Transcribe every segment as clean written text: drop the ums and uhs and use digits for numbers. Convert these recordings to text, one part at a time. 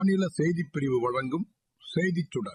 மாநில செய்திப் பிரிவு வழங்கும் செய்திச் சுடர்.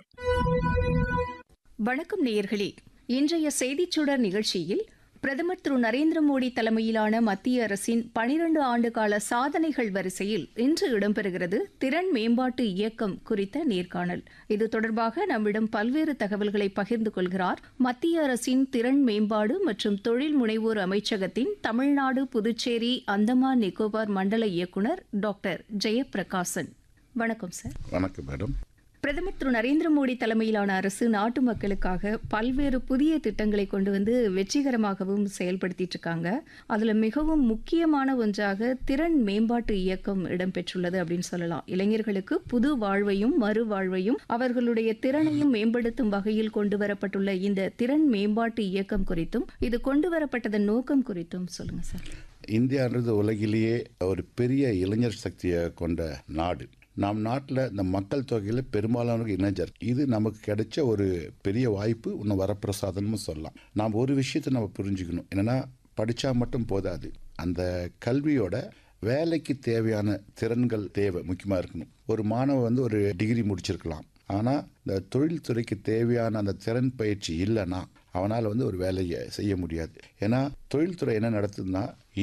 வணக்கம் நேயர்களே. இன்றைய செய்திச் சுடர் நிகழ்ச்சியில் பிரதமர் திரு நரேந்திர மோடி தலைமையிலான மத்திய அரசின் 12 ஆண்டுகால சாதனைகள் வரிசையில் இன்று இடம்பெறுகிறது திறன் மேம்பாட்டு இயக்கம் குறித்த நேர்காணல். இது தொடர்பாக நம்மிடம் பல்வேறு தகவல்களை பகிர்ந்து கொள்கிறார் மத்திய அரசின் திறன் மேம்பாடு மற்றும் தொழில் முனைவோர் அமைச்சகத்தின் தமிழ்நாடு, புதுச்சேரி, அந்தமான் நிக்கோபார் மண்டல இயக்குநர் டாக்டர் ஜெயப்பிரகாசன். வணக்கம் சார். வணக்கம் மேடம். பிரதமர் திரு நரேந்திர மோடி தலைமையிலான அரசு நாட்டு மக்களுக்காக பல்வேறு புதிய திட்டங்களை கொண்டு வந்து வெற்றிகரமாகவும் செயல்படுத்திட்டு இருக்காங்க. அதுல மிகவும் முக்கியமான ஒன்றாக திறன் மேம்பாட்டு இயக்கம் இடம்பெற்றுள்ளது அப்படின்னு சொல்லலாம். இளைஞர்களுக்கு புது வாழ்வையும் மறுவாழ்வையும் அவர்களுடைய திறனையும் மேம்படுத்தும் வகையில் கொண்டு வரப்பட்டுள்ள இந்த திறன் மேம்பாட்டு இயக்கம் குறித்தும் இது கொண்டு வரப்பட்டதன் நோக்கம் குறித்தும் சொல்லுங்க சார். இந்தியான்றது உலகிலேயே ஒரு பெரிய இளைஞர் சக்தியை கொண்ட நாடு. நம் நாட்டில் இந்த மக்கள் தொகையில் பெரும்பாலான இளைஞர். இது நமக்கு கிடைச்ச ஒரு பெரிய வாய்ப்பு, இன்னும் வரப்பிரசாதம்னு சொல்லலாம். நாம் ஒரு விஷயத்தை நம்ம புரிஞ்சுக்கணும். என்னென்னா, படித்தா மட்டும் போதாது. அந்த கல்வியோட வேலைக்கு தேவையான திறன்கள் தேவை முக்கியமாக இருக்கணும். ஒரு மாணவன் ஒரு டிகிரி முடிச்சிருக்கலாம், ஆனால் இந்த தொழில்துறைக்கு தேவையான அந்த திறன் பயிற்சி இல்லைன்னா அவனால் ஒரு வேலையை செய்ய முடியாது. ஏன்னா தொழில்துறை என்ன நடத்துதுன்னா,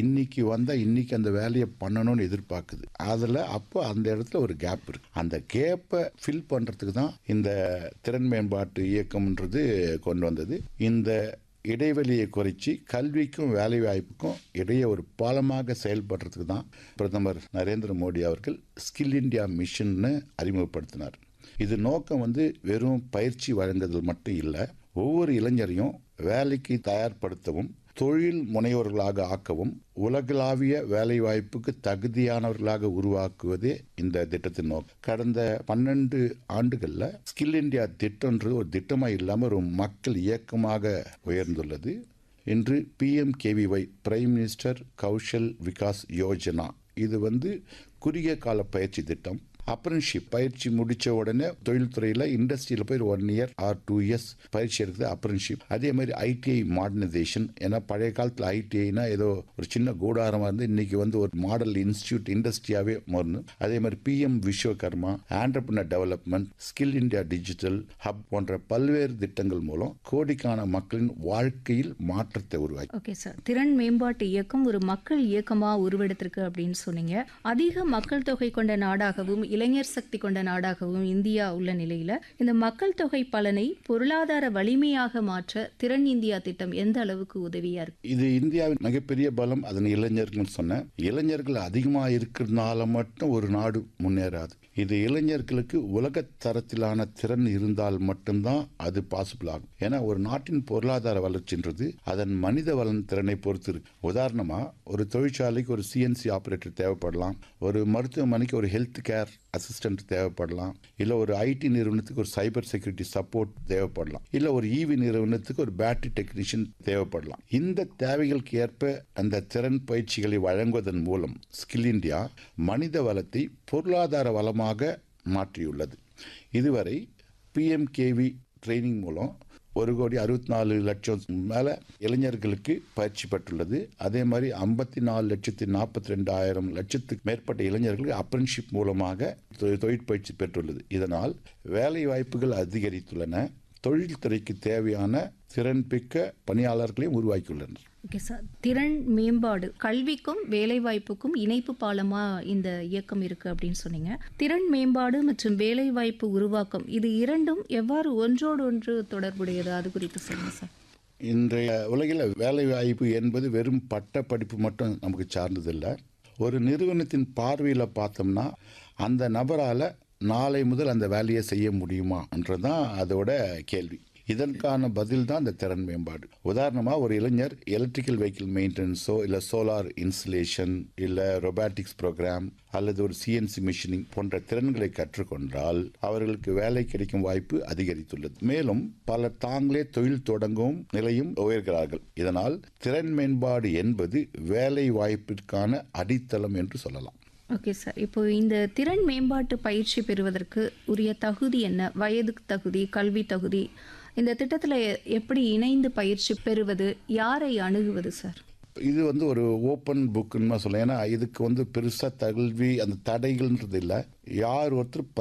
இன்னைக்கு அந்த வேலையை பண்ணணும்னு எதிர்பார்க்குது. அதில் அப்போ அந்த இடத்துல ஒரு கேப் இருக்கு. அந்த கேப்பை ஃபில் பண்ணுறதுக்கு தான் இந்த திறன் மேம்பாட்டு இயக்கம்ன்றது கொண்டு வந்தது. இந்த இடைவெளியை குறைச்சி கல்விக்கும் வேலை வாய்ப்புக்கும் இடையே ஒரு பாலமாக செயல்படுறதுக்கு தான் பிரதமர் நரேந்திர மோடி அவர்கள் ஸ்கில் இந்தியா மிஷன்னு அறிமுகப்படுத்தினார். இது நோக்கம் வெறும் பயிற்சி வழங்குதல் மட்டும் இல்லை, ஒவ்வொரு இளைஞரையும் வேலைக்கு தயார்படுத்தவும், தொழில் முனைவோர்களாக ஆக்கவும், உலகளாவிய வேலை வாய்ப்புக்கு தகுதியானவர்களாக உருவாக்குவதே இந்த திட்டத்தின் நோக்கம். கடந்த 12 ஆண்டுகளில் ஸ்கில் இந்தியா திட்டம்ன்றது ஒரு திட்டமாக இல்லாமல் ஒரு மக்கள் இயக்கமாக உயர்ந்துள்ளது. இன்று PMKVY prime minister Kaushal Vikas Yojana. இது குறுகிய கால பயிற்சி திட்டம். அப்ரன்ஷிப் பயிற்சி முடித்த உடனே தொழில்துறையில் இண்டஸ்ட்ரியில் போய் 1 இயர் ஆர் 2 இயர்ஸ் பயிற்சி எடுக்குது அப்ரன்ஷிப். அதே மாதிரி ITI மாடர்னைசேஷன். ஏன்னா பழைய காலத்தில் ITIனா ஏதோ ஒரு சின்ன கூடாரமாக இருந்து இன்னைக்கு ஒரு மாடல் இன்ஸ்டியூட் இண்டஸ்ட்ரியாகவே மாறணும். அதே மாதிரி PM Vishwakarma, entrepreneur development, skill India digital hub போன்ற பல்வேறு திட்டங்கள் மூலம் கோடிக்கான மக்களின் வாழ்க்கையில் மாற்றத்தை உருவாக்கி. Okay sir. திறன் மேம்பாட்டு இயக்கம் ஒரு மக்கள் இயக்கமாக உருவெடுத்திருக்கு அப்படின்னு சொன்னீங்க. அதிக மக்கள் தொகை கொண்ட நாடாகவும் இளைஞர் சக்தி கொண்ட நாடாகவும் இந்தியா உள்ள நிலையில இந்த மக்கள் தொகை பலனை பொருளாதார வலிமையாக மாற்ற திறன் இந்தியா திட்டம் எந்த அளவுக்கு உதவியா இருக்கு? இது இந்தியாவின் மிகப்பெரிய பலம். அதன் இளைஞர்கள் சொன்னேன். இளைஞர்கள் அதிகமாக இருக்கிறதுனால மட்டும் ஒரு நாடு முன்னேறாது. இது இளைஞர்களுக்கு உலக தரத்திலான திறன் இருந்தால் மட்டும்தான் அது பாசிபிள் ஆகும். ஏன்னா ஒரு நாட்டின் பொருளாதார வளர்ச்சின்றது அதன் மனித வளன் திறனை பொறுத்து இருக்கு. உதாரணமா ஒரு தொழிற்சாலைக்கு ஒரு CNC ஆபரேட்டர் தேவைப்படலாம், ஒரு மருத்துவமனைக்கு ஒரு ஹெல்த் கேர் அசிஸ்டன்ட் தேவைப்படலாம், இல்லை ஒரு IT நிறுவனத்துக்கு ஒரு சைபர் செக்யூரிட்டி சப்போர்ட் தேவைப்படலாம், இல்லை ஒரு EV நிறுவனத்துக்கு ஒரு பேட்டரி டெக்னீஷியன் தேவைப்படலாம். இந்த தேவைகளுக்கு ஏற்ப அந்த திறன் பயிற்சிகளை வழங்குவதன் மூலம் ஸ்கில் இந்தியா மனித வளத்தை பொருளாதார வளமாக மாற்றியுள்ளது. இதுவரை PMKV ட்ரைனிங் மூலம் 1,64,00,000 மேல இளைஞர்களுக்கு பயிற்சி பெற்றுள்ளது. அதே மாதிரி 54,42,000 மேற்பட்ட இளைஞர்களுக்கு அப்ரன்ஷிப் மூலமாக தொழிற்பயிற்சி பெற்றுள்ளது. இதனால் வேலை வாய்ப்புகள் அதிகரித்துள்ளன. தொழில்துறைக்கு தேவையான திறன்மிக்க பணியாளர்களையும் உருவாக்கியுள்ளனர். Okay sir. திறன் மேம்பாடு கல்விக்கும் வேலை வாய்ப்புக்கும் இணைப்பு பாலமா இந்த இயக்கம் இருக்கு அப்படின்னு சொன்னீங்க. திறன் மேம்பாடு மற்றும் வேலை வாய்ப்பு உருவாக்கம் இது இரண்டும் எவ்வாறு ஒன்றோடு ஒன்று தொடர்புடையது, அது குறித்து சொல்லுங்க சார். இன்றைய உலகில் வேலை வாய்ப்பு என்பது வெறும் பட்ட படிப்பு மட்டும் நமக்கு சார்ந்ததில்லை. ஒரு நிறுவனத்தின் பார்வையில் பார்த்தோம்னா அந்த நபரால் நாளை முதல் அந்த வேலையை செய்ய முடியுமான்றதான் அதோட கேள்வி. இதற்கான பதில் தான் இந்த திறன் மேம்பாடு. உதாரணமாக ஒரு இளைஞர் எலக்ட்ரிக்கல் வெஹிக்கிள் மெயின்டெனன்ஸோ, இல்லை சோலார் இன்ஸ்டலேஷன், இல்லை ரொபாட்டிக்ஸ் ப்ரோக்ராம் அல்லது ஒரு CNC மிஷினிங் போன்ற திறன்களை கற்றுக்கொண்டால் அவர்களுக்கு வேலை கிடைக்கும் வாய்ப்பு அதிகரித்துள்ளது. மேலும் பலர் தாங்களே தொழில் தொடங்கும் நிலையும் உயர்கிறார்கள். இதனால் திறன் மேம்பாடு என்பது வேலை வாய்ப்பிற்கான அடித்தளம் என்று சொல்லலாம். Okay sir. இப்போ இந்த திறன் மேம்பாட்டு பயிற்சி பெறுவதற்கு உரிய தகுதி என்ன? வயது தகுதி, கல்வி தகுதி, இந்த திட்டத்தில் எப்படி இணைந்து பயிற்சி பெறுவது, யாரை அணுகுவது சார்? இது வந்து ஒரு ஓப்பன் புக்குன்னு சொல்லலாம். ஏன்னா இதுக்கு வந்து பெருசா தகல்வி அந்த தடைகள்ன்றது இல்லை. யார் ஒருத்தர்